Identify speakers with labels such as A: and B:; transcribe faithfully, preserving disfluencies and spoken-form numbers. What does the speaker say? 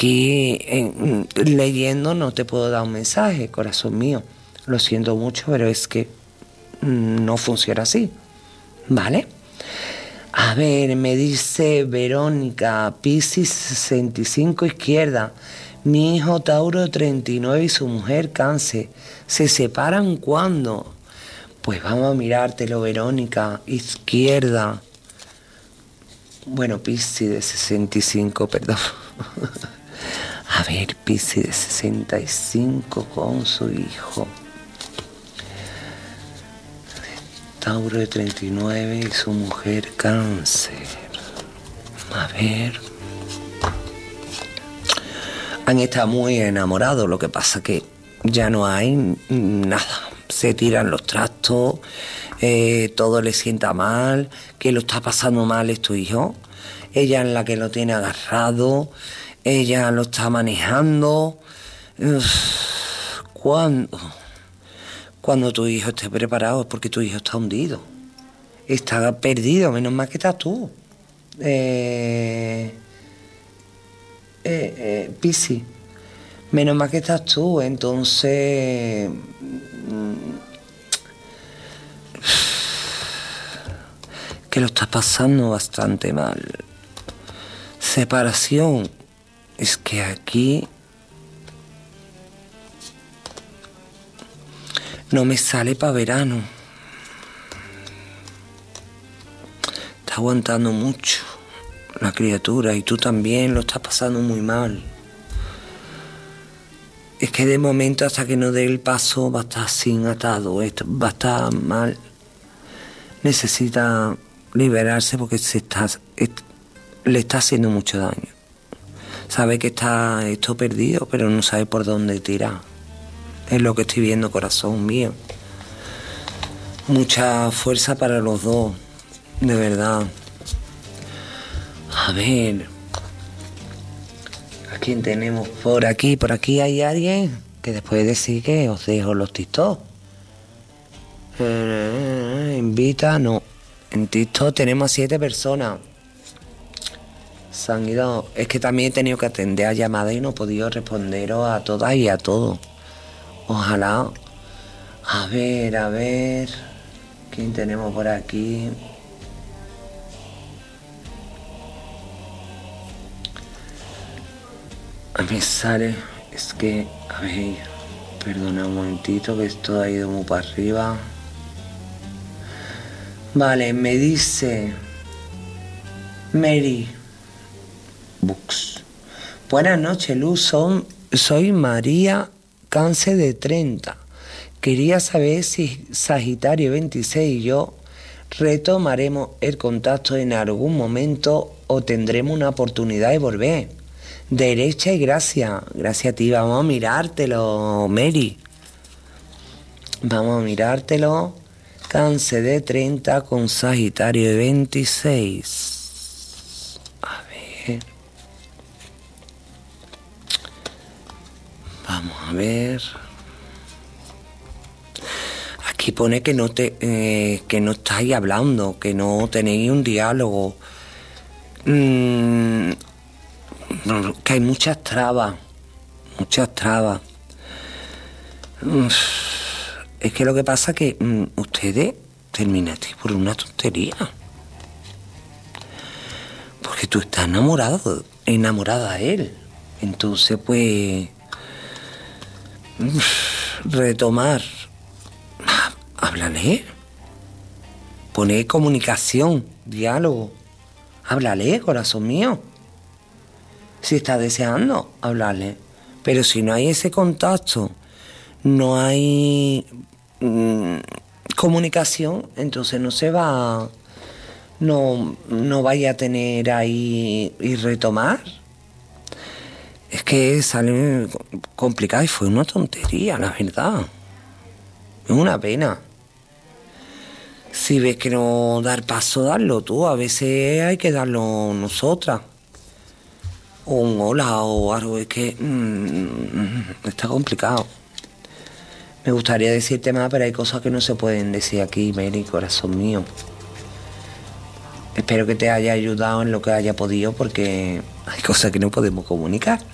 A: aquí en, leyendo no te puedo dar un mensaje, corazón mío. Lo siento mucho, pero es que no funciona así, ¿vale? A ver, me dice Verónica, Piscis sesenta y cinco izquierda, mi hijo Tauro treinta y nueve y su mujer Cáncer. ¿Se separan cuándo? Pues vamos a mirártelo, Verónica, izquierda. Bueno, Piscis de sesenta y cinco, perdón. A ver, Piscis de sesenta y cinco con su hijo. Tauro de treinta y nueve y su mujer Cáncer. A ver. Han estado muy enamorados, lo que pasa que ya no hay nada. Se tiran los trastos, eh, todo le sienta mal, que lo está pasando mal es tu hijo. Ella es la que lo tiene agarrado, ella lo está manejando. Uf, ¿cuándo? Cuando tu hijo esté preparado, es porque tu hijo está hundido. Está perdido, menos mal que estás tú. Eh, eh, eh, Piscis, menos mal que estás tú, entonces... que lo estás pasando bastante mal. Separación. Es que aquí... no me sale para verano. Está aguantando mucho la criatura y tú también lo estás pasando muy mal. Es que de momento hasta que no dé el paso va a estar sin atado, va a estar mal. Necesita liberarse porque se está, le está haciendo mucho daño. Sabe que está esto perdido, pero no sabe por dónde tirar. Es lo que estoy viendo, corazón mío. Mucha fuerza para los dos, de verdad. A ver, ¿a quién tenemos por aquí? ¿Por aquí hay alguien? Que después de decir que os dejo los TikTok. Eh, invita, no. En TikTok tenemos a siete personas. Se han ido. Es que también he tenido que atender a llamadas y no he podido responderos a todas y a todos. Ojalá. A ver, a ver. ¿Quién tenemos por aquí? A mí sale. Es que, a ver, perdona un momentito que esto ha ido muy para arriba. Vale, me dice Mary Books. Buenas noches, Luz. Son, soy María Cáncer de treinta. Quería saber si Sagitario veintiséis y yo retomaremos el contacto en algún momento o tendremos una oportunidad de volver. Derecha y gracias. Gracias a ti. Vamos a mirártelo, Mary. Vamos a mirártelo. Cáncer de treinta con Sagitario de veintiséis. A ver. Vamos a ver. Aquí pone que no te, eh, que no estáis hablando, que no tenéis un diálogo. Mm, que hay muchas trabas. Muchas trabas. Uf. Es que lo que pasa es que mmm, ustedes terminasteis por una tontería. Porque tú estás enamorado, enamorada de él. Entonces, pues, retomar. Háblale. Poner comunicación, diálogo. Háblale, corazón mío. Si estás deseando, hablarle. Pero si no hay ese contacto, no hay mmm, comunicación, entonces no se va, no, no vaya a tener ahí y retomar. Es que sale complicado y fue una tontería, la verdad. Es una pena. Si ves que no dar paso, darlo tú. A veces hay que darlo nosotras. O un hola o algo. Es que mmm, está complicado. Me gustaría decirte más, pero hay cosas que no se pueden decir aquí, Mary, corazón mío. Espero que te haya ayudado en lo que haya podido, porque hay cosas que no podemos comunicar.